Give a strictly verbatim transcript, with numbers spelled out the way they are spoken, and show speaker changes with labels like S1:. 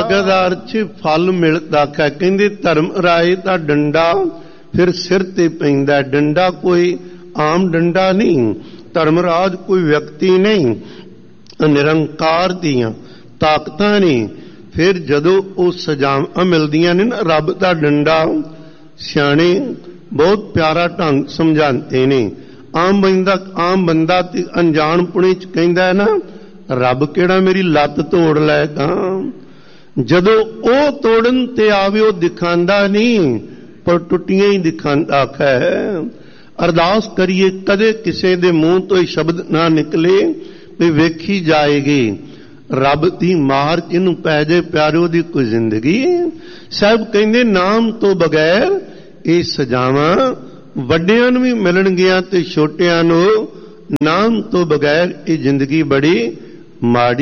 S1: ਦਾ ਅਰਥ ਫਲ ਮਿਲਦਾ ਹੈ। ਕਹਿੰਦੇ ਧਰਮ ਰਾਏ ਦਾ ਡੰਡਾ ਫਿਰ ਸਿਰ ਤੇ ਪੈਂਦਾ। ਡੰਡਾ ਕੋਈ ਆਮ ਡੰਡਾ ਨਹੀਂ, ਧਰਮਰਾਜ ਕੋਈ ਵਿਅਕਤੀ ਨਹੀਂ, ਨਿਰੰਕਾਰ ਦੀਆਂ ਤਾਕਤਾਂ ਨੇ। ਫਿਰ ਜਦੋਂ ਉਹ ਸਜ਼ਾਵਾਂ ਮਿਲਦੀਆਂ ਨੇ ਨਾ, ਰੱਬ ਦਾ ਡੰਡਾ, ਸਿਆਣੇ ਬਹੁਤ ਪਿਆਰਾ ਢੰਗ ਸਮਝਾਉਂਦੇ ਨੇ। ਆਮ ਬੰਦਾ ਆਮ ਬੰਦਾ ਤੇ ਅਣਜਾਣ ਪੁਣੇ ਚ ਕਹਿੰਦਾ ਹੈ ਨਾ, ਰੱਬ ਕਿਹੜਾ ਮੇਰੀ ਲੱਤ ਤੋੜ ਲੈਗਾ। ਜਦੋਂ ਉਹ ਤੋੜਨ ਤੇ ਆਵੇ ਉਹ ਦਿਖਾਉਂਦਾ ਨਹੀਂ, ਪਰ ਟੁੱਟੀਆਂ ਹੀ ਦਿਖਾਉਂਦਾ ਹੈ। ਅਰਦਾਸ ਕਰੀਏ ਕਦੇ ਕਿਸੇ ਦੇ ਮੂੰਹ ਤੋਂ ਇਹ ਸ਼ਬਦ ਨਾ ਨਿਕਲੇ ਵੀ ਵੇਖੀ ਜਾਏਗੀ ਰੱਬ ਦੀ ਮਾਰ ਜਿਹਨੂੰ ਪੈ ਜਾਏ ਪਿਆਰਿਓ ਦੀ ਕੋਈ ਜ਼ਿੰਦਗੀ। ਸਾਹਿਬ ਕਹਿੰਦੇ ਨਾਮ ਤੋਂ ਬਗੈਰ ਇਹ ਸਜ਼ਾਵਾਂ ਵੱਡਿਆਂ ਨੂੰ ਵੀ ਮਿਲਣਗੀਆਂ ਤੇ ਛੋਟਿਆਂ ਨੂੰ। ਨਾਮ ਤੋਂ ਬਗੈਰ ਇਹ ਜ਼ਿੰਦਗੀ ਬੜੀ ਮਾੜੀ